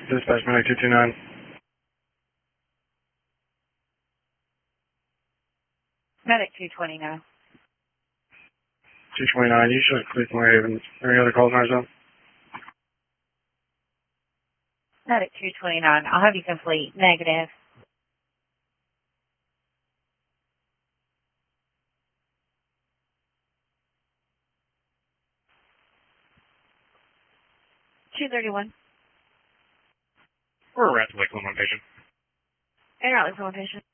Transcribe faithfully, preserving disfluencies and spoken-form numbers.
Dispatch Medic two two nine. Medic two twenty-nine. two twenty-nine, you should clear New Haven. Any other calls in our zone? Medic two twenty-nine. I'll have you complete. Negative. two thirty-one. We're a rapid Lake Limon patient. Air out implementation.